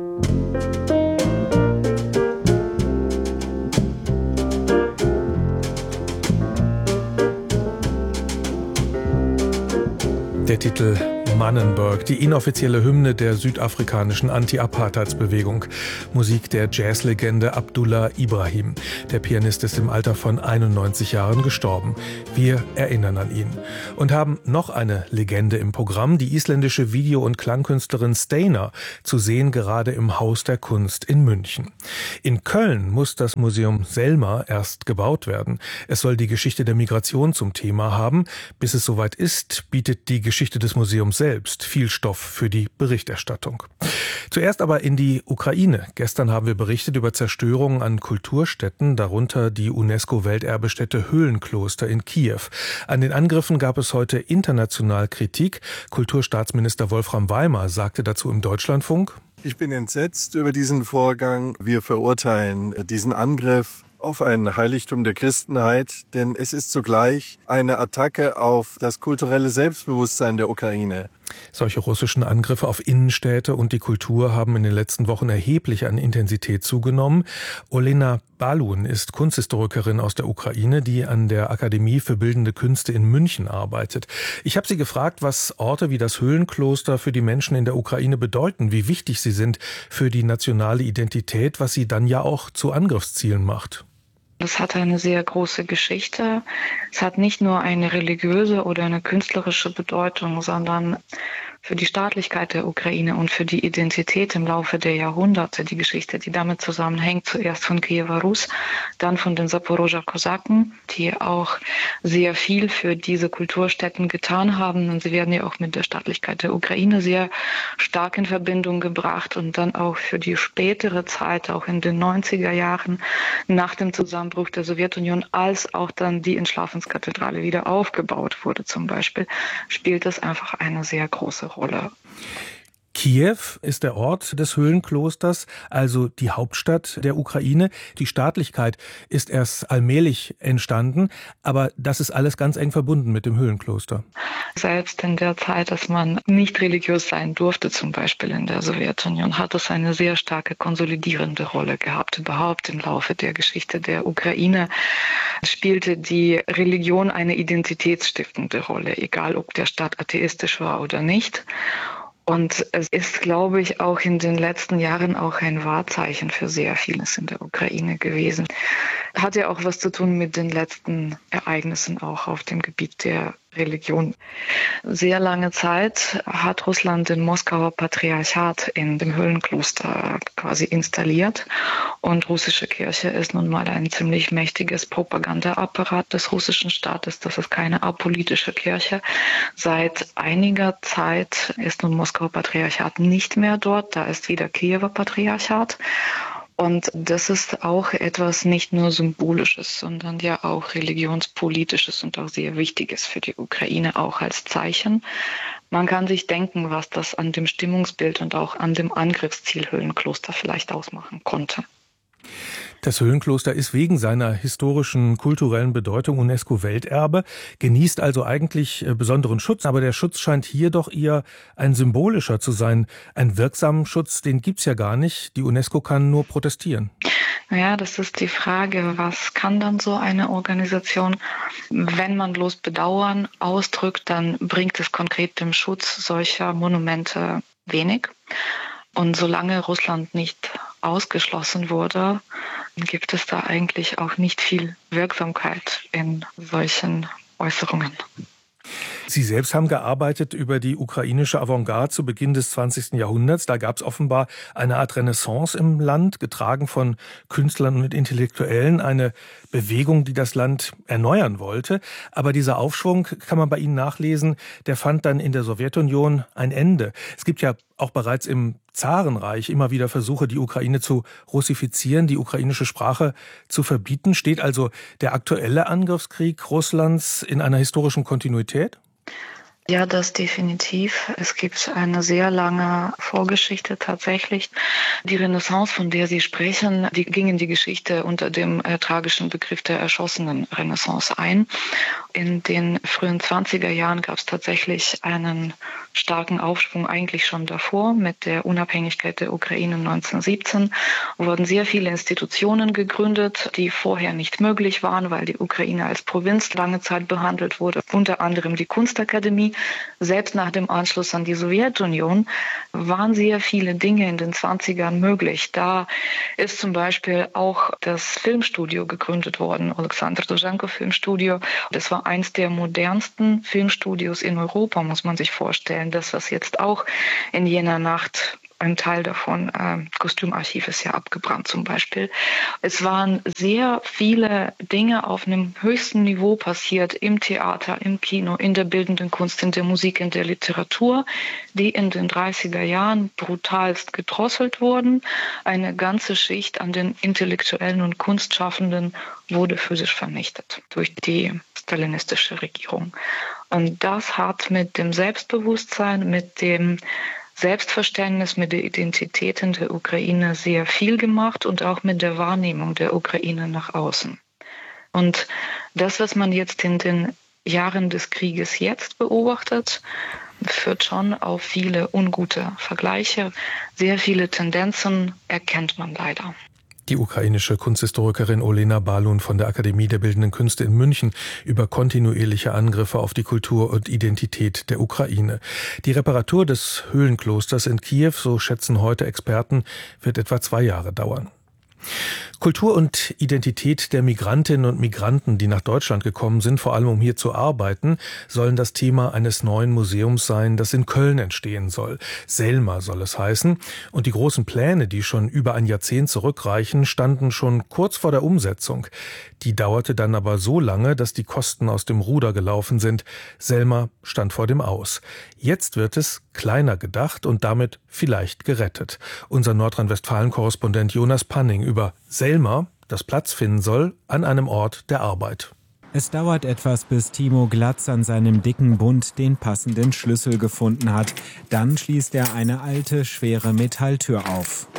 Der Titel Mannenberg, die inoffizielle Hymne der südafrikanischen Anti-Apartheidsbewegung. Musik der Jazzlegende Abdullah Ibrahim. Der Pianist ist im Alter von 91 Jahren gestorben. Wir erinnern an ihn. Und haben noch eine Legende im Programm, die isländische Video- und Klangkünstlerin Steinar, zu sehen gerade im Haus der Kunst in München. In Köln muss das Museum Selma erst gebaut werden. Es soll die Geschichte der Migration zum Thema haben. Bis es soweit ist, bietet die Geschichte des Museums selbst viel Stoff für die Berichterstattung. Zuerst aber in die Ukraine. Gestern haben wir berichtet über Zerstörungen an Kulturstätten, darunter die UNESCO-Welterbestätte Höhlenkloster in Kiew. An den Angriffen gab es heute international Kritik. Kulturstaatsminister Wolfram Weimar sagte dazu im Deutschlandfunk: Ich bin entsetzt über diesen Vorgang. Wir verurteilen diesen Angriff auf ein Heiligtum der Christenheit, denn es ist zugleich eine Attacke auf das kulturelle Selbstbewusstsein der Ukraine. Solche russischen Angriffe auf Innenstädte und die Kultur haben in den letzten Wochen erheblich an Intensität zugenommen. Olena Balun ist Kunsthistorikerin aus der Ukraine, die an der Akademie für Bildende Künste in München arbeitet. Ich habe sie gefragt, was Orte wie das Höhlenkloster für die Menschen in der Ukraine bedeuten, wie wichtig sie sind für die nationale Identität, was sie dann ja auch zu Angriffszielen macht. Das hat eine sehr große Geschichte. Es hat nicht nur eine religiöse oder eine künstlerische Bedeutung, sondern für die Staatlichkeit der Ukraine und für die Identität im Laufe der Jahrhunderte, die Geschichte, die damit zusammenhängt, zuerst von Kiewer Rus, dann von den Saporoger Kosaken, die auch sehr viel für diese Kulturstätten getan haben. Und sie werden ja auch mit der Staatlichkeit der Ukraine sehr stark in Verbindung gebracht und dann auch für die spätere Zeit, auch in den 90er Jahren nach dem Zusammenbruch der Sowjetunion, als auch dann die Entschlafenskathedrale wieder aufgebaut wurde zum Beispiel, spielt das einfach eine sehr große Rolle. Kiew ist der Ort des Höhlenklosters, also die Hauptstadt der Ukraine. Die Staatlichkeit ist erst allmählich entstanden, aber das ist alles ganz eng verbunden mit dem Höhlenkloster. Selbst in der Zeit, dass man nicht religiös sein durfte, zum Beispiel in der Sowjetunion, hat es eine sehr starke konsolidierende Rolle gehabt. Überhaupt im Laufe der Geschichte der Ukraine spielte die Religion eine identitätsstiftende Rolle, egal ob der Staat atheistisch war oder nicht. Und es ist, glaube ich, auch in den letzten Jahren auch ein Wahrzeichen für sehr vieles in der Ukraine gewesen. Hat ja auch was zu tun mit den letzten Ereignissen auch auf dem Gebiet der Religion. Sehr lange Zeit hat Russland den Moskauer Patriarchat in dem Höhlenkloster quasi installiert. Und russische Kirche ist nun mal ein ziemlich mächtiges Propagandaapparat des russischen Staates. Das ist keine apolitische Kirche. Seit einiger Zeit ist nun Moskauer Patriarchat nicht mehr dort. Da ist wieder Kiewer Patriarchat. Und das ist auch etwas nicht nur Symbolisches, sondern ja auch religionspolitisches und auch sehr Wichtiges für die Ukraine, auch als Zeichen. Man kann sich denken, was das an dem Stimmungsbild und auch an dem Angriffsziel Höhlenkloster vielleicht ausmachen konnte. Das Höhlenkloster ist wegen seiner historischen, kulturellen Bedeutung UNESCO-Welterbe, genießt also eigentlich besonderen Schutz, aber der Schutz scheint hier doch eher ein symbolischer zu sein. Einen wirksamen Schutz, den gibt's ja gar nicht. Die UNESCO kann nur protestieren. Naja, das ist die Frage, was kann dann so eine Organisation? Wenn man bloß Bedauern ausdrückt, dann bringt es konkret dem Schutz solcher Monumente wenig. Und solange Russland nicht ausgeschlossen wurde, gibt es da eigentlich auch nicht viel Wirksamkeit in solchen Äußerungen. Sie selbst haben gearbeitet über die ukrainische Avantgarde zu Beginn des 20. Jahrhunderts. Da gab es offenbar eine Art Renaissance im Land, getragen von Künstlern und Intellektuellen, eine Bewegung, die das Land erneuern wollte. Aber dieser Aufschwung, kann man bei Ihnen nachlesen, der fand dann in der Sowjetunion ein Ende. Es gibt ja auch bereits im Zarenreich immer wieder Versuche, die Ukraine zu russifizieren, die ukrainische Sprache zu verbieten. Steht also der aktuelle Angriffskrieg Russlands in einer historischen Kontinuität? Ja, das definitiv. Es gibt eine sehr lange Vorgeschichte tatsächlich. Die Renaissance, von der Sie sprechen, die ging in die Geschichte unter dem tragischen Begriff der erschossenen Renaissance ein. In den frühen 20er Jahren gab es tatsächlich einen starken Aufschwung, eigentlich schon davor. Mit der Unabhängigkeit der Ukraine 1917 wurden sehr viele Institutionen gegründet, die vorher nicht möglich waren, weil die Ukraine als Provinz lange Zeit behandelt wurde. Unter anderem die Kunstakademie. Selbst nach dem Anschluss an die Sowjetunion waren sehr viele Dinge in den 20ern möglich. Da ist zum Beispiel auch das Filmstudio gegründet worden, Alexander Dovzhenko Filmstudio. Das war eins der modernsten Filmstudios in Europa, muss man sich vorstellen. Das, was jetzt auch in jener Nacht, ein Teil davon, Kostümarchiv ist ja abgebrannt zum Beispiel. Es waren sehr viele Dinge auf einem höchsten Niveau passiert, im Theater, im Kino, in der bildenden Kunst, in der Musik, in der Literatur, die in den 30er Jahren brutalst gedrosselt wurden. Eine ganze Schicht an den Intellektuellen und Kunstschaffenden wurde physisch vernichtet durch die stalinistische Regierung. Und das hat mit dem Selbstbewusstsein, mit dem Selbstverständnis, mit der Identität in der Ukraine sehr viel gemacht und auch mit der Wahrnehmung der Ukraine nach außen. Und das, was man jetzt in den Jahren des Krieges jetzt beobachtet, führt schon auf viele ungute Vergleiche. Sehr viele Tendenzen erkennt man leider. Die ukrainische Kunsthistorikerin Olena Balun von der Akademie der Bildenden Künste in München über kontinuierliche Angriffe auf die Kultur und Identität der Ukraine. Die Reparatur des Höhlenklosters in Kiew, so schätzen heute Experten, wird etwa 2 Jahre dauern. Kultur und Identität der Migrantinnen und Migranten, die nach Deutschland gekommen sind, vor allem um hier zu arbeiten, sollen das Thema eines neuen Museums sein, das in Köln entstehen soll. Selma soll es heißen. Und die großen Pläne, die schon über ein Jahrzehnt zurückreichen, standen schon kurz vor der Umsetzung. Die dauerte dann aber so lange, dass die Kosten aus dem Ruder gelaufen sind. Selma stand vor dem Aus. Jetzt wird es kleiner gedacht und damit vielleicht gerettet. Unser Nordrhein-Westfalen-Korrespondent Jonas Panning über Selma, das Platz finden soll an einem Ort der Arbeit. Es dauert etwas, bis Timo Glatz an seinem dicken Bund den passenden Schlüssel gefunden hat. Dann schließt er eine alte, schwere Metalltür auf.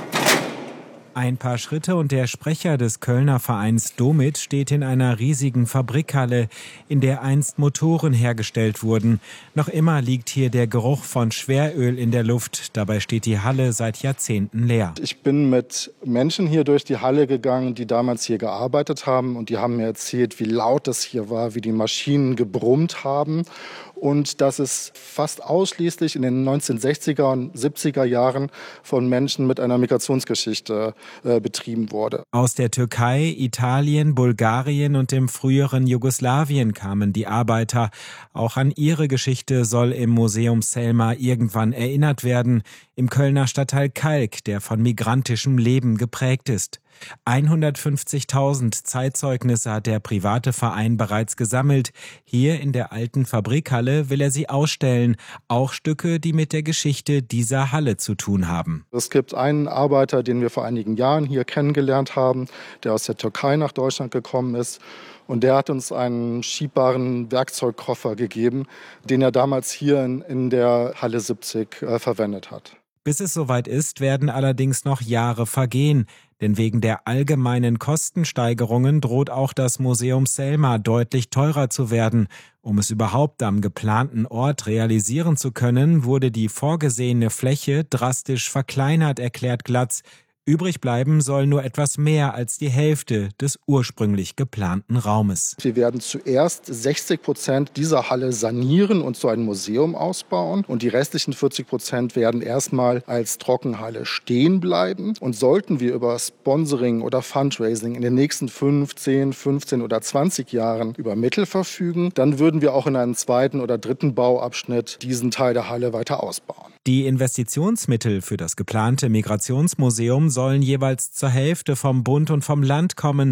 Ein paar Schritte und der Sprecher des Kölner Vereins Domit steht in einer riesigen Fabrikhalle, in der einst Motoren hergestellt wurden. Noch immer liegt hier der Geruch von Schweröl in der Luft. Dabei steht die Halle seit Jahrzehnten leer. Ich bin mit Menschen hier durch die Halle gegangen, die damals hier gearbeitet haben. Und die haben mir erzählt, wie laut es hier war, wie die Maschinen gebrummt haben. Und dass es fast ausschließlich in den 1960er und 70er Jahren von Menschen mit einer Migrationsgeschichte betrieben wurde. Aus der Türkei, Italien, Bulgarien und dem früheren Jugoslawien kamen die Arbeiter. Auch an ihre Geschichte soll im Museum Selma irgendwann erinnert werden, im Kölner Stadtteil Kalk, der von migrantischem Leben geprägt ist. 150.000 Zeitzeugnisse hat der private Verein bereits gesammelt. Hier in der alten Fabrikhalle will er sie ausstellen. Auch Stücke, die mit der Geschichte dieser Halle zu tun haben. Es gibt einen Arbeiter, den wir vor einigen Jahren hier kennengelernt haben, der aus der Türkei nach Deutschland gekommen ist. Und der hat uns einen schiebbaren Werkzeugkoffer gegeben, den er damals hier in der Halle 70 verwendet hat. Bis es soweit ist, werden allerdings noch Jahre vergehen. Denn wegen der allgemeinen Kostensteigerungen droht auch das Museum Selma deutlich teurer zu werden. Um es überhaupt am geplanten Ort realisieren zu können, wurde die vorgesehene Fläche drastisch verkleinert, erklärt Glatz. Übrig bleiben soll nur etwas mehr als die Hälfte des ursprünglich geplanten Raumes. Wir werden zuerst 60% dieser Halle sanieren und zu einem Museum ausbauen. Und die restlichen 40% werden erstmal als Trockenhalle stehen bleiben. Und sollten wir über Sponsoring oder Fundraising in den nächsten 15 oder 20 Jahren über Mittel verfügen, dann würden wir auch in einem zweiten oder dritten Bauabschnitt diesen Teil der Halle weiter ausbauen. Die Investitionsmittel für das geplante Migrationsmuseum sollen jeweils zur Hälfte vom Bund und vom Land kommen.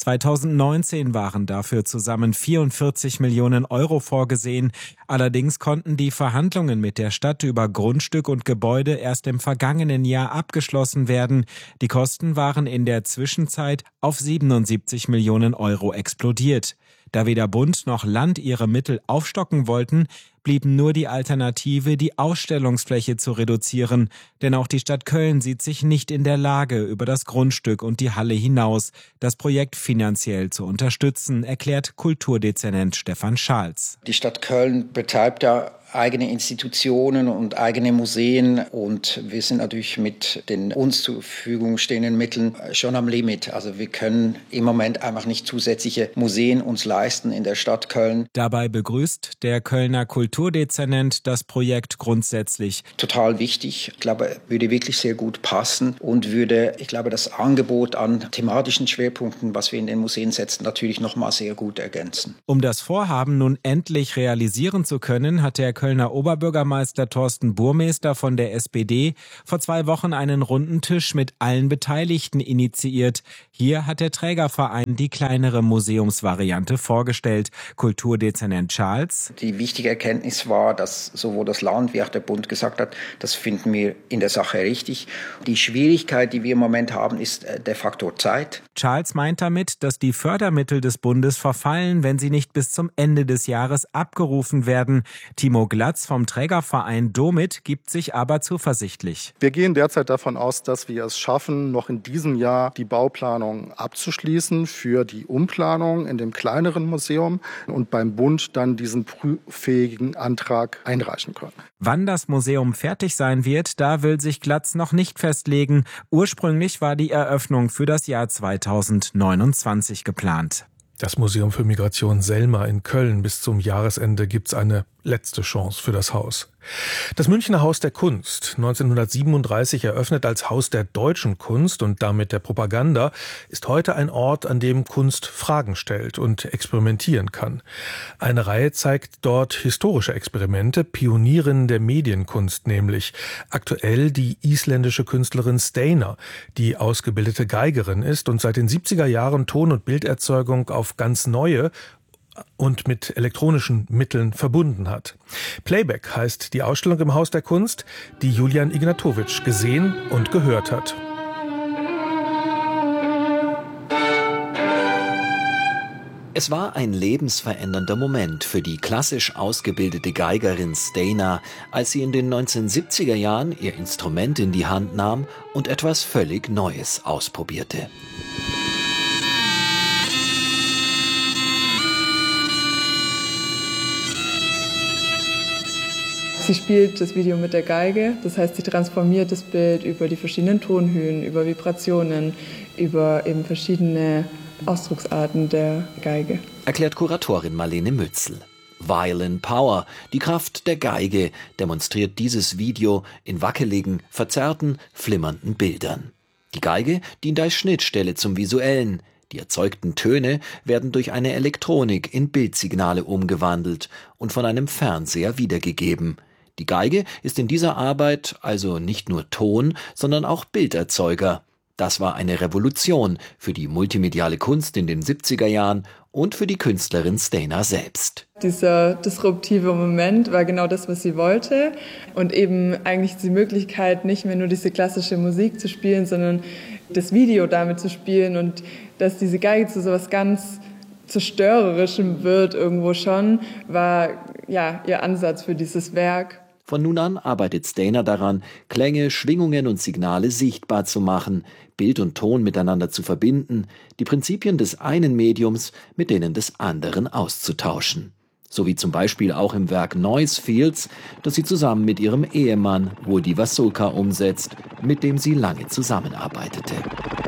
2019 waren dafür zusammen 44 Millionen Euro vorgesehen. Allerdings konnten die Verhandlungen mit der Stadt über Grundstück und Gebäude erst im vergangenen Jahr abgeschlossen werden. Die Kosten waren in der Zwischenzeit auf 77 Millionen Euro explodiert. Da weder Bund noch Land ihre Mittel aufstocken wollten, blieb nur die Alternative, die Ausstellungsfläche zu reduzieren. Denn auch die Stadt Köln sieht sich nicht in der Lage, über das Grundstück und die Halle hinaus das Projekt finanziell zu unterstützen, erklärt Kulturdezernent Stefan Scharls. Die Stadt Köln betreibt ja eigene Institutionen und eigene Museen und wir sind natürlich mit den uns zur Verfügung stehenden Mitteln schon am Limit. Also wir können im Moment einfach nicht zusätzliche Museen uns leisten in der Stadt Köln. Dabei begrüßt der Kölner Kulturdezernent das Projekt grundsätzlich. Total wichtig. Ich glaube, würde wirklich sehr gut passen und würde, ich glaube, das Angebot an thematischen Schwerpunkten, was wir in den Museen setzen, natürlich noch mal sehr gut ergänzen. Um das Vorhaben nun endlich realisieren zu können, hat der Kölner Oberbürgermeister Thorsten Burmester von der SPD vor 2 Wochen einen runden Tisch mit allen Beteiligten initiiert. Hier hat der Trägerverein die kleinere Museumsvariante vorgestellt. Kulturdezernent Scharls: Die wichtige Erkenntnis war, dass sowohl das Land wie auch der Bund gesagt hat, das finden wir in der Sache richtig. Die Schwierigkeit, die wir im Moment haben, ist der Faktor Zeit. Scharls meint damit, dass die Fördermittel des Bundes verfallen, wenn sie nicht bis zum Ende des Jahres abgerufen werden. Timo Glatz vom Trägerverein Domit gibt sich aber zuversichtlich. Wir gehen derzeit davon aus, dass wir es schaffen, noch in diesem Jahr die Bauplanung abzuschließen für die Umplanung in dem kleineren Museum und beim Bund dann diesen prüffähigen Antrag einreichen können. Wann das Museum fertig sein wird, da will sich Glatz noch nicht festlegen. Ursprünglich war die Eröffnung für das Jahr 2029 geplant. Das Museum für Migration Selma in Köln. Bis zum Jahresende gibt's eine letzte Chance für das Haus. Das Münchner Haus der Kunst, 1937 eröffnet als Haus der deutschen Kunst und damit der Propaganda, ist heute ein Ort, an dem Kunst Fragen stellt und experimentieren kann. Eine Reihe zeigt dort historische Experimente, Pionierinnen der Medienkunst nämlich. Aktuell die isländische Künstlerin Steinar, die ausgebildete Geigerin ist und seit den 70er Jahren Ton- und Bilderzeugung auf ganz neue und mit elektronischen Mitteln verbunden hat. Playback heißt die Ausstellung im Haus der Kunst, die Julian Ignatowitsch gesehen und gehört hat. Es war ein lebensverändernder Moment für die klassisch ausgebildete Geigerin Steinar, als sie in den 1970er Jahren ihr Instrument in die Hand nahm und etwas völlig Neues ausprobierte. Sie spielt das Video mit der Geige, das heißt, sie transformiert das Bild über die verschiedenen Tonhöhen, über Vibrationen, über eben verschiedene Ausdrucksarten der Geige. Erklärt Kuratorin Marlene Mützel. Violin Power, die Kraft der Geige, demonstriert dieses Video in wackeligen, verzerrten, flimmernden Bildern. Die Geige dient als Schnittstelle zum Visuellen. Die erzeugten Töne werden durch eine Elektronik in Bildsignale umgewandelt und von einem Fernseher wiedergegeben. Die Geige ist in dieser Arbeit also nicht nur Ton, sondern auch Bilderzeuger. Das war eine Revolution für die multimediale Kunst in den 70er Jahren und für die Künstlerin Steinar selbst. Dieser disruptive Moment war genau das, was sie wollte. Und eben eigentlich die Möglichkeit, nicht mehr nur diese klassische Musik zu spielen, sondern das Video damit zu spielen und dass diese Geige zu so was ganz Zerstörerischem wird irgendwo schon, war ja ihr Ansatz für dieses Werk. Von nun an arbeitet Steinar daran, Klänge, Schwingungen und Signale sichtbar zu machen, Bild und Ton miteinander zu verbinden, die Prinzipien des einen Mediums mit denen des anderen auszutauschen. So wie zum Beispiel auch im Werk Noise Fields, das sie zusammen mit ihrem Ehemann Woody Wasulka umsetzt, mit dem sie lange zusammenarbeitete.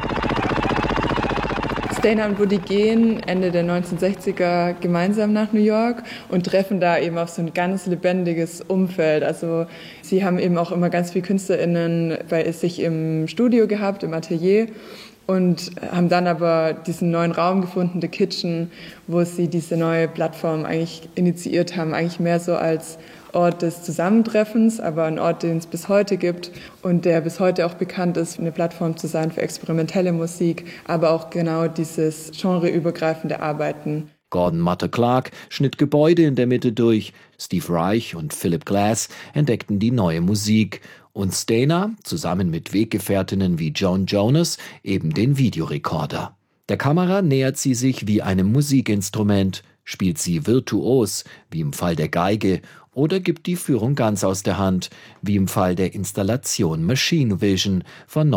Stayner und Woody gehen Ende der 1960er gemeinsam nach New York und treffen da eben auf so ein ganz lebendiges Umfeld. Also sie haben eben auch immer ganz viele KünstlerInnen bei sich im Studio gehabt, im Atelier, und haben dann aber diesen neuen Raum gefunden, The Kitchen, wo sie diese neue Plattform eigentlich initiiert haben, eigentlich mehr so als Ort des Zusammentreffens, aber ein Ort, den es bis heute gibt und der bis heute auch bekannt ist, eine Plattform zu sein für experimentelle Musik, aber auch genau dieses genreübergreifende Arbeiten. Gordon Mutter-Clark schnitt Gebäude in der Mitte durch, Steve Reich und Philip Glass entdeckten die neue Musik und Stayner, zusammen mit Weggefährtinnen wie Joan Jonas, eben den Videorekorder. Der Kamera nähert sie sich wie einem Musikinstrument, spielt sie virtuos, wie im Fall der Geige, oder gibt die Führung ganz aus der Hand, wie im Fall der Installation Machine Vision von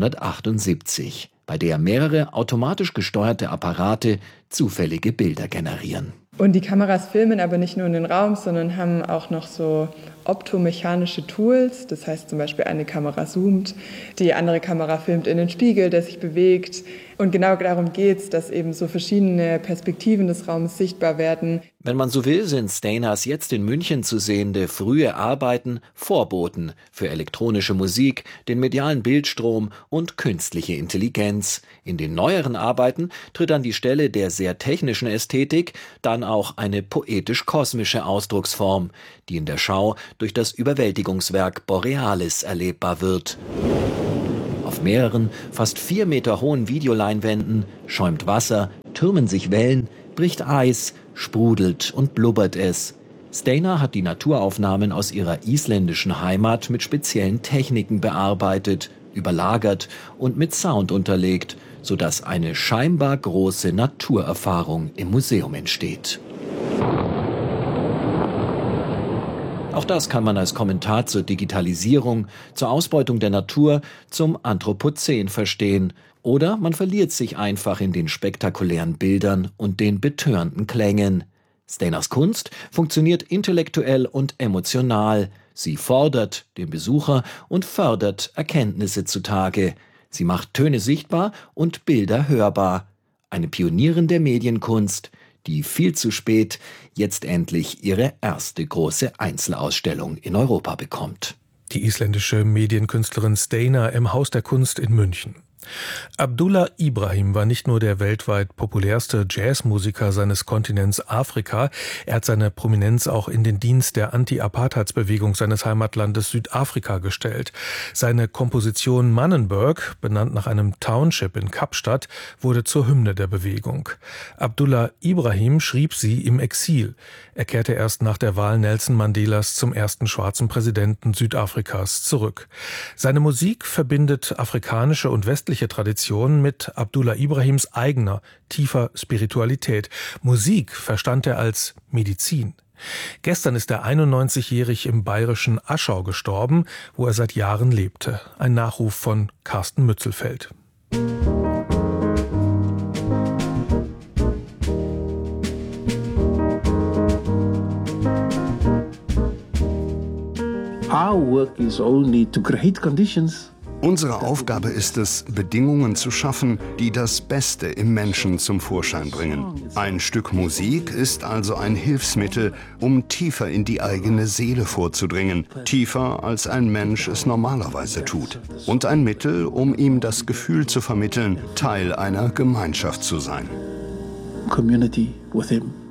1978, bei der mehrere automatisch gesteuerte Apparate zufällige Bilder generieren. Und die Kameras filmen aber nicht nur in den Raum, sondern haben auch noch so optomechanische Tools. Das heißt zum Beispiel, eine Kamera zoomt, die andere Kamera filmt in den Spiegel, der sich bewegt. Und genau darum geht es, dass eben so verschiedene Perspektiven des Raumes sichtbar werden. Wenn man so will, sind Stayners jetzt in München zu sehende frühe Arbeiten Vorboten für elektronische Musik, den medialen Bildstrom und künstliche Intelligenz. In den neueren Arbeiten tritt an die Stelle der sehr technischen Ästhetik dann auch eine poetisch-kosmische Ausdrucksform, die in der Schau durch das Überwältigungswerk Borealis erlebbar wird. Auf mehreren, fast 4 Meter hohen Videoleinwänden schäumt Wasser, türmen sich Wellen, bricht Eis, sprudelt und blubbert es. Stayner hat die Naturaufnahmen aus ihrer isländischen Heimat mit speziellen Techniken bearbeitet, überlagert und mit Sound unterlegt, sodass eine scheinbar große Naturerfahrung im Museum entsteht. Auch das kann man als Kommentar zur Digitalisierung, zur Ausbeutung der Natur, zum Anthropozän verstehen. Oder man verliert sich einfach in den spektakulären Bildern und den betörenden Klängen. Stayners Kunst funktioniert intellektuell und emotional. Sie fordert den Besucher und fördert Erkenntnisse zutage. Sie macht Töne sichtbar und Bilder hörbar. Eine Pionierin der Medienkunst, die viel zu spät jetzt endlich ihre erste große Einzelausstellung in Europa bekommt. Die isländische Medienkünstlerin Stayner im Haus der Kunst in München. Abdullah Ibrahim war nicht nur der weltweit populärste Jazzmusiker seines Kontinents Afrika, er hat seine Prominenz auch in den Dienst der Anti-Apartheidsbewegung seines Heimatlandes Südafrika gestellt. Seine Komposition Mannenberg, benannt nach einem Township in Kapstadt, wurde zur Hymne der Bewegung. Abdullah Ibrahim schrieb sie im Exil. Er kehrte erst nach der Wahl Nelson Mandelas zum ersten schwarzen Präsidenten Südafrikas zurück. Seine Musik verbindet afrikanische und westliche Tradition mit Abdullah Ibrahims eigener, tiefer Spiritualität. Musik verstand er als Medizin. Gestern ist er 91-jährig im bayerischen Aschau gestorben, wo er seit Jahren lebte. Ein Nachruf von Carsten Mützelfeld. Our work is only to create conditions. Unsere Aufgabe ist es, Bedingungen zu schaffen, die das Beste im Menschen zum Vorschein bringen. Ein Stück Musik ist also ein Hilfsmittel, um tiefer in die eigene Seele vorzudringen, tiefer als ein Mensch es normalerweise tut. Und ein Mittel, um ihm das Gefühl zu vermitteln, Teil einer Gemeinschaft zu sein. Community with him.